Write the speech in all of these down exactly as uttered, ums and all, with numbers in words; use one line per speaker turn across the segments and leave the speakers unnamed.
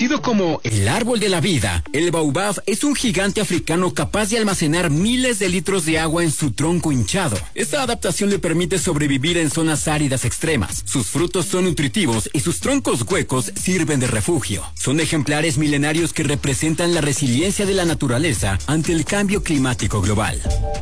conocido como
el árbol de la vida. El baobab es un gigante africano capaz de almacenar miles de litros de agua en su tronco hinchado. Esta adaptación le permite sobrevivir en zonas áridas extremas. Sus frutos son nutritivos y sus troncos huecos sirven de refugio. Son ejemplares milenarios que representan la resiliencia de la naturaleza ante el cambio climático global.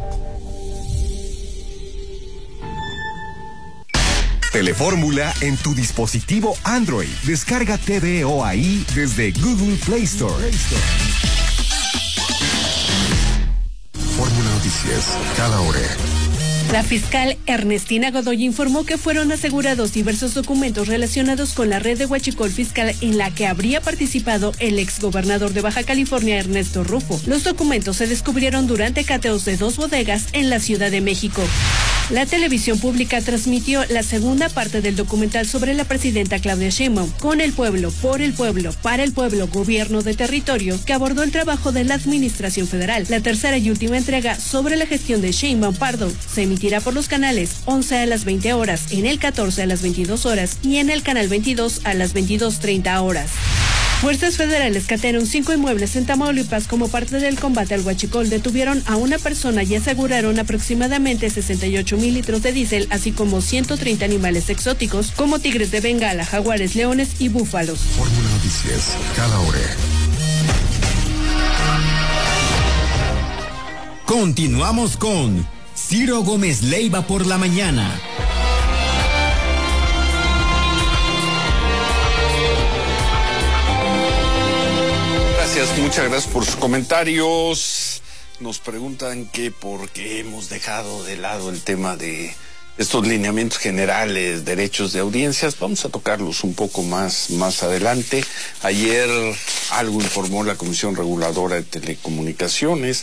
Telefórmula en tu dispositivo Android. Descarga T V O ahí desde Google Play Store. Fórmula Noticias, cada hora.
La fiscal Ernestina Godoy informó que fueron asegurados diversos documentos relacionados con la red de huachicol fiscal en la que habría participado el exgobernador de Baja California, Ernesto Rufo. Los documentos se descubrieron durante cateos de dos bodegas en la Ciudad de México. La televisión pública transmitió la segunda parte del documental sobre la presidenta Claudia Sheinbaum, Con el pueblo, por el pueblo, para el pueblo, gobierno de territorio, que abordó el trabajo de la administración federal. La tercera y última entrega sobre la gestión de Sheinbaum Pardo se emitirá por los canales once a las veinte horas, en el catorce a las veintidós horas y en el canal veintidós a las veintidós treinta horas. Fuerzas federales catearon cinco inmuebles en Tamaulipas como parte del combate al huachicol. Detuvieron a una persona y aseguraron aproximadamente sesenta y ocho mil litros de diésel, así como ciento treinta animales exóticos como tigres de Bengala, jaguares, leones y búfalos.
Fórmula Noticias, cada hora.
Continuamos con Ciro Gómez Leiva por la mañana.
Gracias, muchas gracias por sus comentarios. Nos preguntan que por qué hemos dejado de lado el tema de estos lineamientos generales, derechos de audiencias. Vamos a tocarlos un poco más, más adelante. Ayer algo informó la Comisión Reguladora de Telecomunicaciones.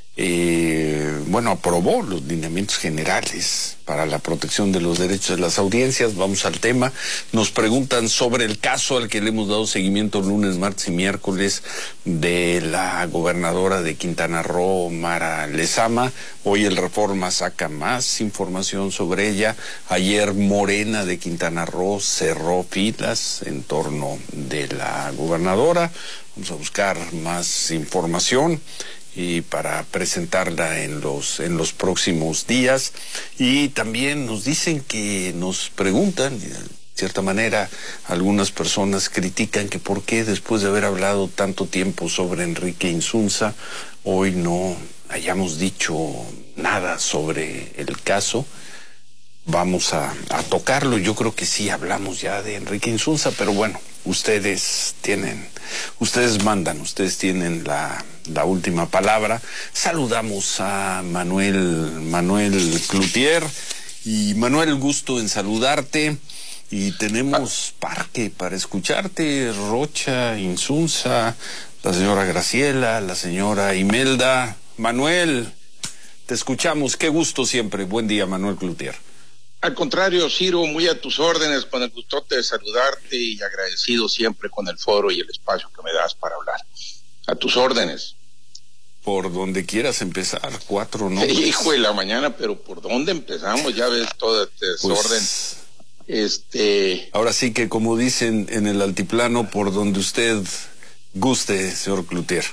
Eh, bueno, aprobó los lineamientos generales para la protección de los derechos de las audiencias. Vamos al tema. Nos preguntan sobre el caso al que le hemos dado seguimiento lunes, martes y miércoles de la gobernadora de Quintana Roo, Mara Lezama. Hoy el Reforma saca más información sobre ella. Ayer Morena de Quintana Roo cerró filas en torno de la gobernadora. Vamos a buscar más información y para presentarla en los en los próximos días. Y también nos dicen que nos preguntan, de cierta manera algunas personas critican que por qué después de haber hablado tanto tiempo sobre Enrique Insunza hoy no hayamos dicho nada sobre el caso. Vamos a, a tocarlo. Yo creo que sí hablamos ya de Enrique Insunza, pero bueno, ustedes tienen, ustedes mandan, ustedes tienen la, la última palabra. Saludamos a Manuel, Manuel Cloutier. Y Manuel, gusto en saludarte. Y tenemos parque para escucharte, Rocha, Insunza, la señora Graciela, la señora Imelda. Manuel, te escuchamos. Qué gusto siempre. Buen día, Manuel Cloutier.
Al contrario, Ciro, muy a tus órdenes, con el gustote de saludarte y agradecido siempre con el foro y el espacio que me das para hablar. A tus órdenes.
Por donde quieras empezar, cuatro nombres.
Hijo de la mañana, pero ¿por dónde empezamos? Ya ves todo este desorden.
Pues,
este...
ahora sí que, como dicen en el altiplano, por donde usted guste, señor Cloutier.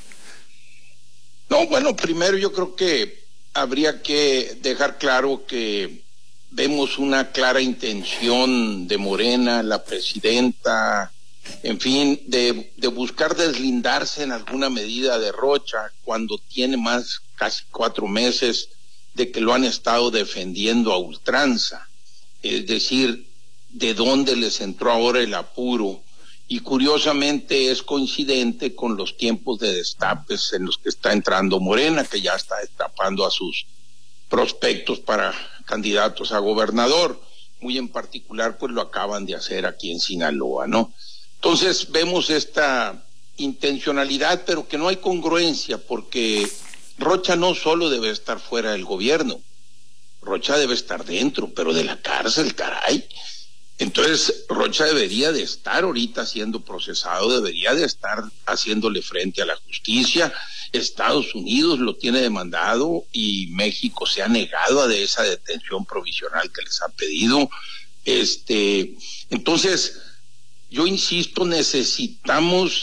No, bueno, primero yo creo que habría que dejar claro que vemos una clara intención de Morena, la presidenta, en fin, de, de buscar deslindarse en alguna medida de Rocha cuando tiene más, casi cuatro meses de que lo han estado defendiendo a ultranza. Es decir, de dónde les entró ahora el apuro. Y curiosamente es coincidente con los tiempos de destapes en los que está entrando Morena, que ya está destapando a sus prospectos para candidatos a gobernador, muy en particular pues lo acaban de hacer aquí en Sinaloa, ¿no? Entonces vemos esta intencionalidad, pero que no hay congruencia, porque Rocha no solo debe estar fuera del gobierno, Rocha debe estar dentro, pero de la cárcel, caray. Entonces Rocha debería de estar ahorita siendo procesado, debería de estar haciéndole frente a la justicia. Estados Unidos lo tiene demandado y México se ha negado a de esa detención provisional que les ha pedido. Este, entonces, yo insisto, necesitamos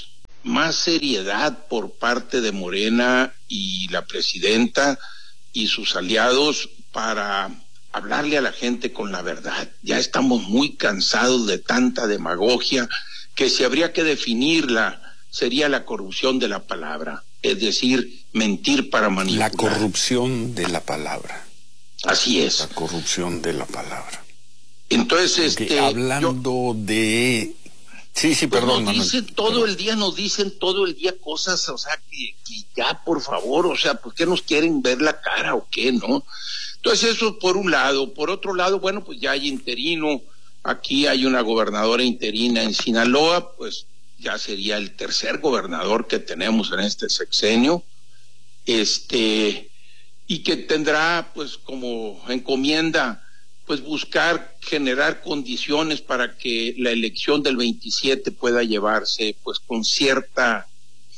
más seriedad por parte de Morena y la presidenta y sus aliados para hablarle a la gente con la verdad. Ya estamos muy cansados de tanta demagogia, que si habría que definirla, sería la corrupción de la palabra, es decir, mentir para manipular.
La corrupción de la palabra.
Así es.
La corrupción de la palabra.
Entonces,
Porque
este,
hablando
yo,
de... Sí, sí,
pues
perdón,
nos
Manuel,
dicen todo
perdón.
el día, nos dicen todo el día cosas, o sea, que, que ya, por favor, o sea, ¿por qué nos quieren ver la cara o qué, no? Entonces, eso por un lado. Por otro lado, bueno, pues ya hay interino. Aquí hay una gobernadora interina en Sinaloa, pues ya sería el tercer gobernador que tenemos en este sexenio, este, y que tendrá, pues, como encomienda, pues buscar generar condiciones para que la elección del veintisiete pueda llevarse, pues, con cierta,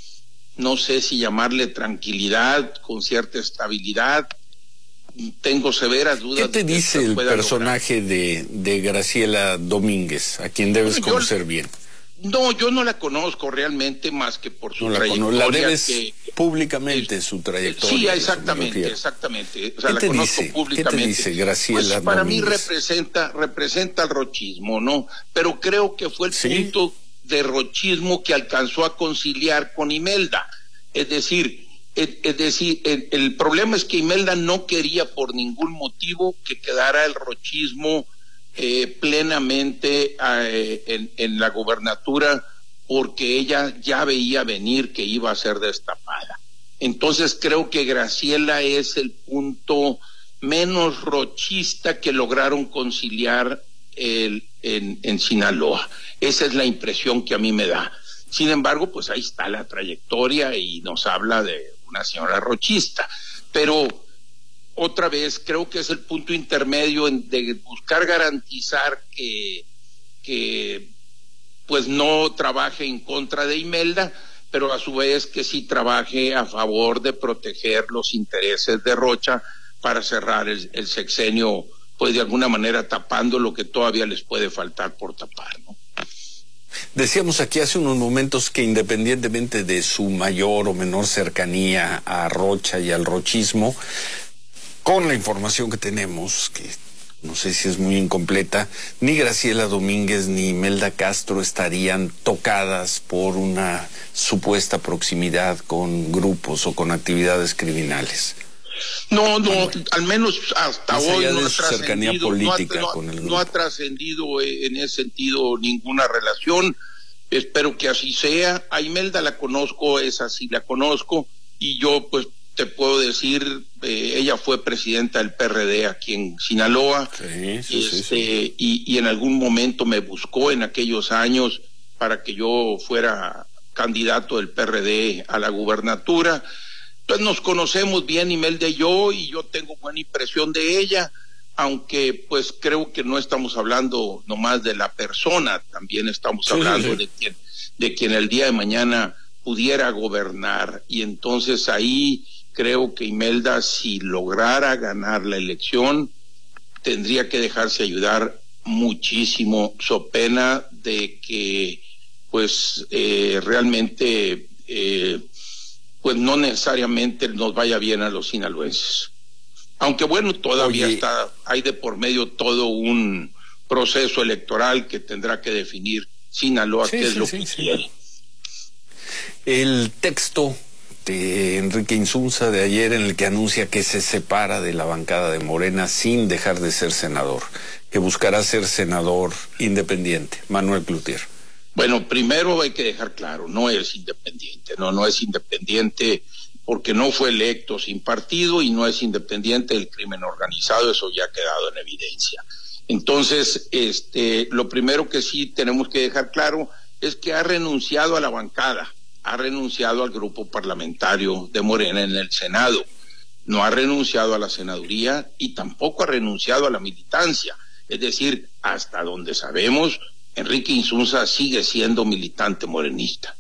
no sé si llamarle tranquilidad, con cierta estabilidad. Tengo severas dudas.
¿Qué te
de que
dice
esto
el
pueda
personaje de, de Graciela Domínguez, a quien debes
Bueno, yo-
conocer bien?
No, yo no la conozco realmente más que por su
No la,
trayectoria.
cono- la debes
que,
públicamente
es-
su trayectoria.
Sí,
a eso me
exactamente,
refiero.
exactamente. O sea,
¿Qué
la
te
conozco
dice?
públicamente.
¿Qué te dice Graciela
Pues para mí
Domínguez?
representa, representa el rochismo, ¿no? Pero creo que fue el
¿Sí?
punto de rochismo que alcanzó a conciliar con Imelda. Es decir, es, es decir, el, el problema es que Imelda no quería por ningún motivo que quedara el rochismo eh, plenamente eh, en, en la gobernatura, porque ella ya veía venir que iba a ser destapada. Entonces creo que Graciela es el punto menos rochista que lograron conciliar el, en, en Sinaloa. Esa es la impresión que a mí me da. Sin embargo, pues ahí está la trayectoria y nos habla de una señora rochista. Pero otra vez creo que es el punto intermedio en, de buscar garantizar que, que pues no trabaje en contra de Imelda, pero a su vez que sí trabaje a favor de proteger los intereses de Rocha para cerrar el, el sexenio, pues de alguna manera tapando lo que todavía les puede faltar por tapar, ¿no?
Decíamos aquí hace unos momentos que independientemente de su mayor o menor cercanía a Rocha y al rochismo, con la información que tenemos, que no sé si es muy incompleta, ni Graciela Domínguez ni Imelda Castro estarían tocadas por una supuesta proximidad con grupos o con actividades criminales.
No, no, al menos hasta
Más
hoy
allá
no
de
ha
su cercanía
trascendido,
política
no ha,
con el
no,
grupo.
no ha trascendido eh, en ese sentido ninguna relación. Espero que así sea. A Imelda la conozco, esa sí la conozco, y yo pues te puedo decir, eh, ella fue presidenta del P R D aquí en Sinaloa,
Sí, sí,
este,
sí, sí.
Y, y en algún momento me buscó en aquellos años para que yo fuera candidato del P R D a la gubernatura. Entonces nos conocemos bien Imelda y yo, y yo tengo buena impresión de ella, aunque pues creo que no estamos hablando nomás de la persona, también estamos
Sí,
hablando
sí, sí.
de quien, de quien el día de mañana pudiera gobernar, y entonces ahí creo que Imelda, si lograra ganar la elección, tendría que dejarse ayudar muchísimo, so pena de que pues eh, realmente eh, pues no necesariamente nos vaya bien a los sinaloenses. Aunque bueno, todavía
Oye,
está, hay de por medio todo un proceso electoral que tendrá que definir Sinaloa
Sí,
qué es
sí,
lo
sí,
que
sí.
quiere.
El texto de Enrique Insunza de ayer, en el que anuncia que se separa de la bancada de Morena sin dejar de ser senador, que buscará ser senador independiente. Manuel Cloutier.
Bueno, primero hay que dejar claro, no es independiente, no, no es independiente porque no fue electo sin partido, y no es independiente del crimen organizado, eso ya ha quedado en evidencia. Entonces, este, lo primero que sí tenemos que dejar claro es que ha renunciado a la bancada, ha renunciado al grupo parlamentario de Morena en el Senado, no ha renunciado a la senaduría y tampoco ha renunciado a la militancia. Es decir, hasta donde sabemos, Enrique Insunza sigue siendo militante morenista.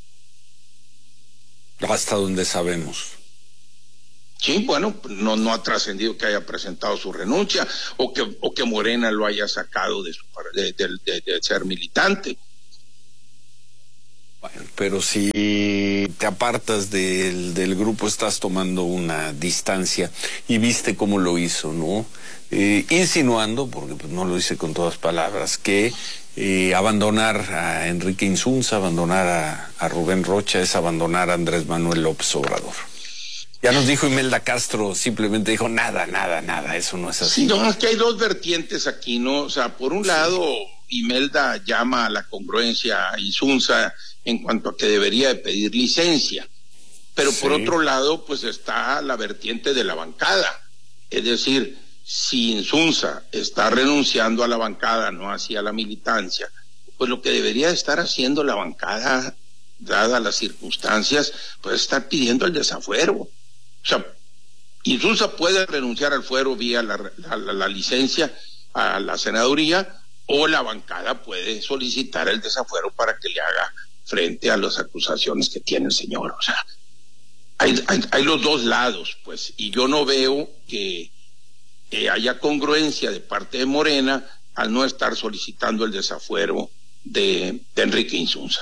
Hasta donde sabemos.
Sí, bueno, no, no ha trascendido que haya presentado su renuncia o que, o que Morena lo haya sacado de, su, de, de, de, de ser militante.
Bueno, pero si te apartas del, del grupo, estás tomando una distancia, y viste cómo lo hizo, ¿no? Eh, insinuando, porque pues, no lo dice con todas palabras, que eh, abandonar a Enrique Insunza, abandonar a, a Rubén Rocha, es abandonar a Andrés Manuel López Obrador. Ya nos dijo Imelda Castro, simplemente dijo nada, nada, nada, eso no es así.
Sí, no, es que hay dos vertientes aquí, ¿no? O sea, por un lado, Imelda llama a la congruencia a Insunza en cuanto a que debería de pedir licencia, pero sí. Por otro lado, pues está la vertiente de la bancada, es decir, si Insunza está renunciando a la bancada, no hacia la militancia, pues lo que debería estar haciendo la bancada, dadas las circunstancias, pues estar pidiendo el desafuero. O sea, Insunza puede renunciar al fuero vía la, la, la, la licencia a la senaduría, o la bancada puede solicitar el desafuero para que le haga frente a las acusaciones que tiene el señor. O sea, hay, hay, hay los dos lados, pues, y yo no veo que eh, haya congruencia de parte de Morena al no estar solicitando el desafuero de, de Enrique Insunza.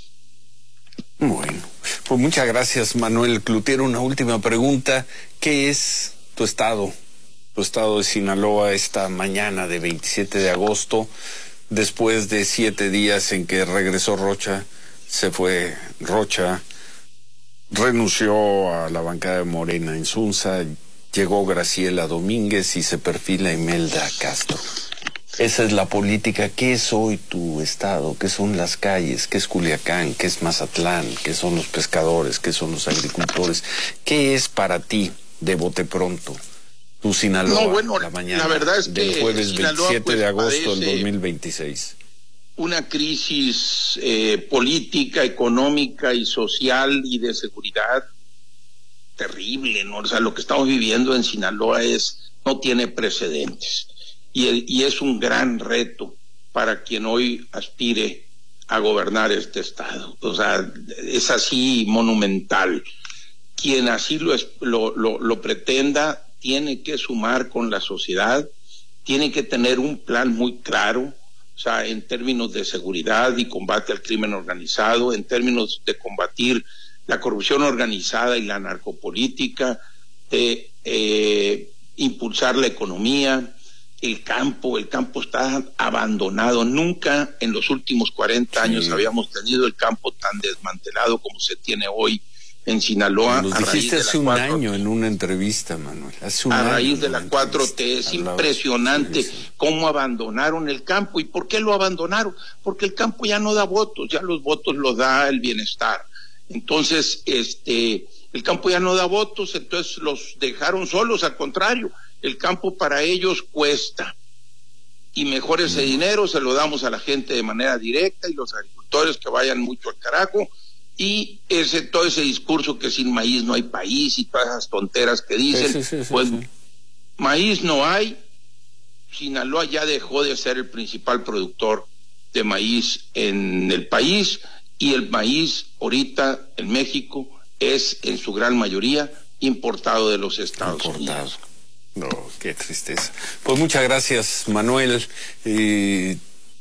Bueno, pues muchas gracias, Manuel Cloutier. Una última pregunta: ¿qué es tu estado, tu estado de Sinaloa esta mañana de veintisiete de agosto, después de siete días en que regresó Rocha, se fue Rocha, renunció a la bancada de Morena Insunza, llegó Graciela Domínguez y se perfila Imelda Castro? Esa es la política. ¿Qué es hoy tu estado? ¿Qué son las calles? ¿Qué es Culiacán? ¿Qué es Mazatlán? ¿Qué son los pescadores? ¿Qué son los agricultores? ¿Qué es para ti, de bote pronto, tu Sinaloa,
no, bueno,
la mañana
la verdad es
del
que
jueves
Sinaloa,
veintisiete
pues,
de agosto del
padece
dos mil veintiséis?
Una crisis eh, política, económica y social y de seguridad terrible, ¿no? O sea, lo que estamos viviendo en Sinaloa es, no tiene precedentes. Y, el, y es un gran reto para quien hoy aspire a gobernar este estado. O sea, es así monumental. Quien así lo, lo, lo, lo pretenda tiene que sumar con la sociedad, tiene que tener un plan muy claro, o sea, en términos de seguridad y combate al crimen organizado, en términos de combatir la corrupción organizada y la narcopolítica, de eh, impulsar la economía. El campo, el campo está abandonado. Nunca en los últimos cuarenta años sí. habíamos tenido el campo tan desmantelado como se tiene hoy en Sinaloa.
Lo dijiste hace un cuatro... año en una entrevista, Manuel. Hace un
a
año
raíz de la cuatro T. Es Hablaba... impresionante sí, sí. cómo abandonaron el campo. ¿Y por qué lo abandonaron? Porque el campo ya no da votos, ya los votos los da el bienestar. Entonces, este, el campo ya no da votos, entonces los dejaron solos, al contrario. El campo para ellos cuesta, y mejor ese dinero se lo damos a la gente de manera directa, y los agricultores que vayan mucho al carajo, y ese todo ese discurso que sin maíz no hay país y todas esas tonteras que dicen, sí, sí, sí, pues sí. maíz no hay. Sinaloa ya dejó de ser el principal productor de maíz en el país, y el maíz ahorita en México es en su gran mayoría importado de los Estados
importado.
Unidos.
No, qué tristeza. Pues muchas gracias, Manuel. Eh,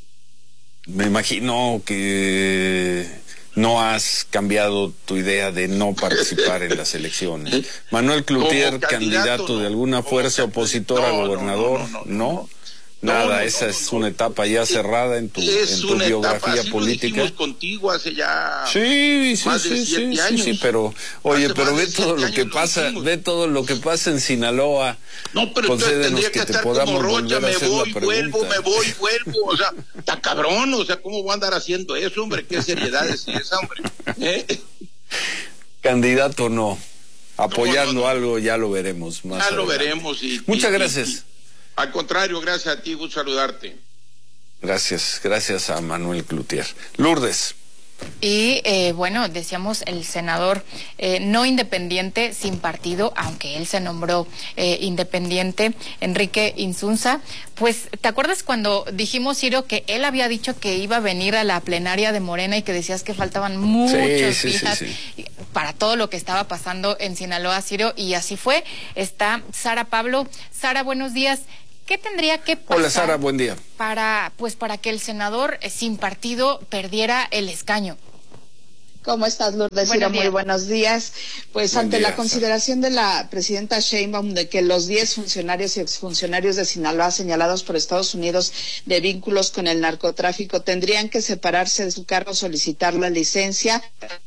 me imagino que no has cambiado tu idea de no participar en las elecciones. Manuel Cloutier, candidato, candidato no, de alguna fuerza opositora no, a gobernador, ¿no? no, no, no, no Nada, no, no, esa no, es no, una etapa ya cerrada en tu, en tu biografía etapa, política.
Lo contigo hace ya
sí, sí,
más
sí,
de siete
sí,
años.
sí, sí, pero oye, hace pero ve todo lo que pasa, ve todo lo que pasa en Sinaloa.
No, pero entonces tendría que, que estar como Rocha, me voy, vuelvo, me voy, vuelvo, o sea, está cabrón, o sea, ¿cómo voy a andar haciendo eso, hombre? ¿Qué seriedad es esa, hombre? ¿Eh?
Candidato no, apoyando no, no, no. algo ya lo veremos más
Ya
adelante.
lo veremos. Y,
Muchas
y,
gracias.
Y, y, Al contrario, gracias a ti, gusto saludarte.
Gracias, gracias a Manuel Cloutier. Lourdes.
Y eh, bueno, decíamos el senador eh, no independiente, sin partido, aunque él se nombró eh, independiente, Enrique Insunza. Pues, ¿te acuerdas cuando dijimos, Ciro, que él había dicho que iba a venir a la plenaria de Morena y que decías que faltaban muchos
sí,
días
sí, sí, sí.
para todo lo que estaba pasando en Sinaloa, Ciro? Y así fue. Está Sara Pablo. Sara, buenos días. ¿Qué tendría que pasar?
Hola, Sara, buen día.
Para, pues, para que el senador eh, sin partido perdiera el escaño?
¿Cómo estás, Lourdes? Ciro, muy buenos días. Pues Buen ante día, la consideración de la presidenta Sheinbaum de que los diez funcionarios y exfuncionarios de Sinaloa señalados por Estados Unidos de vínculos con el narcotráfico tendrían que separarse de su cargo, solicitar la licencia,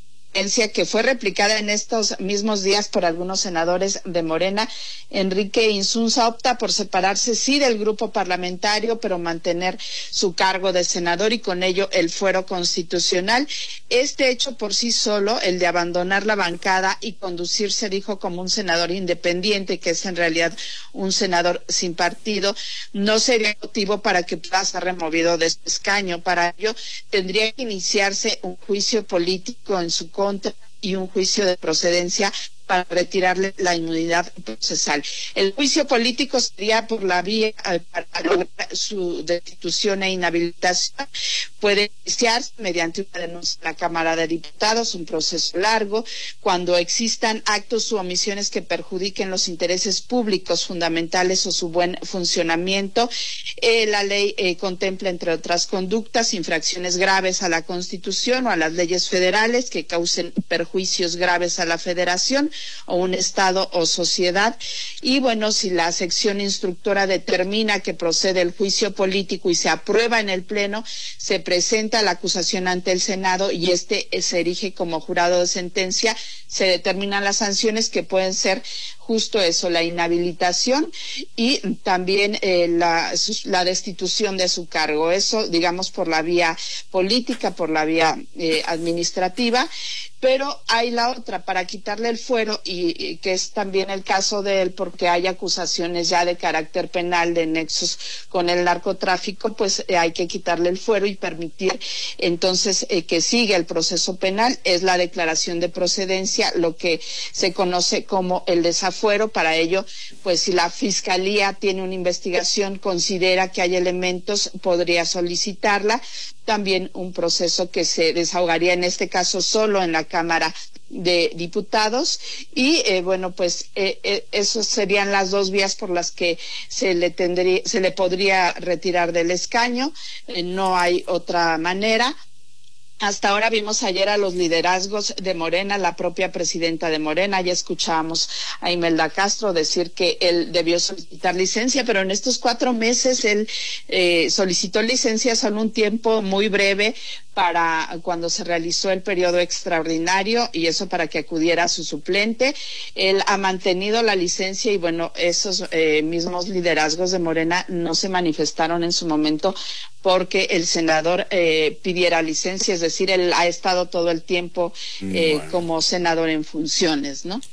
que fue replicada en estos mismos días por algunos senadores de Morena. Enrique Insunza opta por separarse, sí, del grupo parlamentario, pero mantener su cargo de senador y con ello el fuero constitucional. Este hecho por sí solo, el de abandonar la bancada y conducirse, dijo, como un senador independiente, que es en realidad un senador sin partido, no sería motivo para que pueda ser removido de su escaño. Para ello tendría que iniciarse un juicio político en su contra y un juicio de procedencia para retirarle la inmunidad procesal. El juicio político sería por la vía eh, para lograr su destitución e inhabilitación. Puede iniciarse mediante una denuncia en la Cámara de Diputados, un proceso largo, cuando existan actos u omisiones que perjudiquen los intereses públicos fundamentales o su buen funcionamiento. Eh, la ley eh, contempla, entre otras conductas, infracciones graves a la Constitución o a las leyes federales que causen perjuicios graves a la Federación o un Estado o sociedad. Y bueno, si la sección instructora determina que procede el juicio político y se aprueba en el Pleno, se presenta la acusación ante el Senado y este se erige como jurado de sentencia. Se determinan las sanciones, que pueden ser justo eso, la inhabilitación y también eh, la, la destitución de su cargo. Eso, digamos, por la vía política, por la vía eh, administrativa. Pero hay la otra, para quitarle el fuero, y, y que es también el caso de él, porque hay acusaciones ya de carácter penal, de nexos con el narcotráfico, pues eh, hay que quitarle el fuero y permitir entonces eh, que siga el proceso penal. Es la declaración de procedencia, lo que se conoce como el desafuero. Para ello, pues si la Fiscalía tiene una investigación, considera que hay elementos, podría solicitarla. También un proceso que se desahogaría en este caso solo en la Cámara de Diputados y eh, bueno, pues eh, eh, esas serían las dos vías por las que se le tendría, se le podría retirar del escaño. Eh, no hay otra manera. Hasta ahora vimos ayer a los liderazgos de Morena, la propia presidenta de Morena. Ya escuchábamos a Imelda Castro decir que él debió solicitar licencia, pero en estos cuatro meses él eh, solicitó licencia solo un tiempo muy breve para cuando se realizó el periodo extraordinario, y eso para que acudiera a su suplente. Él ha mantenido la licencia y bueno, esos eh, mismos liderazgos de Morena no se manifestaron en su momento porque el senador eh, pidiera licencia, es decir, él ha estado todo el tiempo eh, bueno. como senador en funciones, ¿no?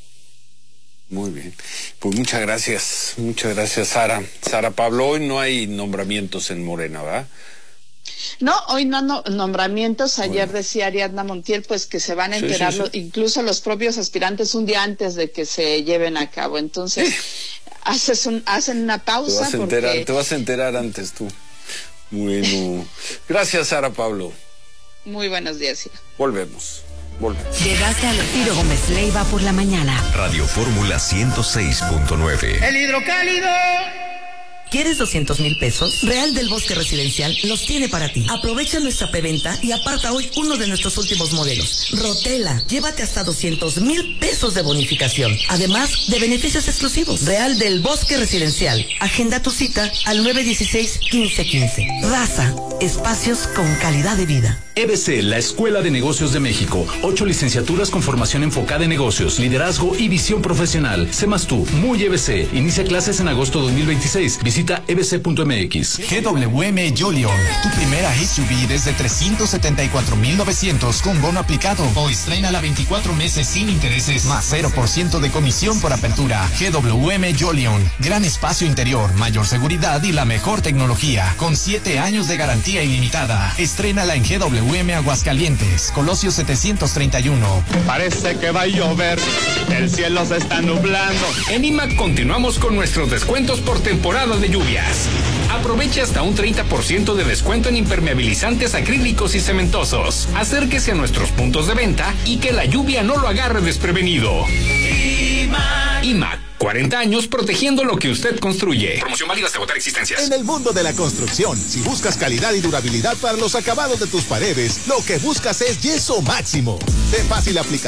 Muy bien, pues muchas gracias, muchas gracias, Sara. Sara Pablo, hoy no hay nombramientos en Morena, ¿verdad?
No, hoy no, no nombramientos. Ayer
bueno.
decía Ariadna Montiel pues que se van a enterar, sí, sí, sí. incluso los propios aspirantes un día antes de que se lleven a cabo. Entonces, haces un, hacen una pausa.
Te vas a
porque...
enterar, te vas a enterar antes tú. Bueno, gracias, Sara Pablo.
Muy buenos días, Ciro.
Volvemos. Volvemos.
Llegaste al Ciro Gómez Leiva por la mañana.
Radio Fórmula ciento seis punto nueve.
El hidrocálido.
¿Quieres doscientos mil pesos? Real del Bosque Residencial los tiene para ti. Aprovecha nuestra preventa y aparta hoy uno de nuestros últimos modelos. Rotela, llévate hasta doscientos mil pesos de bonificación, además de beneficios exclusivos. Real del Bosque Residencial. Agenda tu cita al nueve dieciséis, quince quince. Raza, espacios con calidad de vida.
E B C, la Escuela de Negocios de México. Ocho licenciaturas con formación enfocada en negocios, liderazgo y visión profesional. Sé más tú, muy E B C. Inicia clases en agosto dos mil veintiséis. Visita e b c punto m x.
G W M Jolion, tu primera S U V desde trescientos setenta y cuatro mil novecientos con bono aplicado. O estrénala veinticuatro meses sin intereses, más cero por ciento de comisión por apertura. G W M Jolion, gran espacio interior, mayor seguridad y la mejor tecnología, con siete años de garantía ilimitada. Estrénala en G W M Aguascalientes, Colosio setecientos treinta y uno.
Parece que va a llover, el cielo se está nublando.
En I M A C continuamos con nuestros descuentos por temporada de lluvias. Aproveche hasta un treinta por ciento de descuento en impermeabilizantes acrílicos y cementosos. Acérquese a nuestros puntos de venta y que la lluvia no lo agarre desprevenido.
I M A C.
I M A C,
cuarenta años protegiendo lo que usted construye. Promoción válida hasta agotar existencias.
En el mundo de la construcción, si buscas calidad y durabilidad para los acabados de tus paredes, lo que buscas es Yeso Máximo. De fácil aplicación